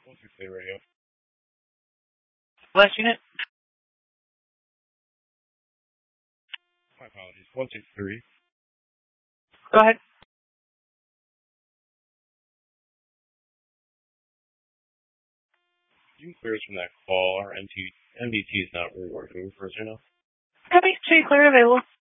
168 radio. Last unit? My apologies. 163. Go ahead. You can clear us from that call. Our MDT is not really working for us right now. Copy. Should you clear available?